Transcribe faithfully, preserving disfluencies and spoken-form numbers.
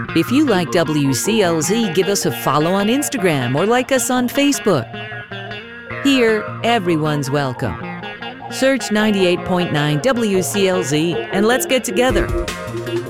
If you like W C L Z, give us a follow on Instagram or like us on Facebook. Here, everyone's welcome. Search ninety-eight point nine W C L Z and let's get together.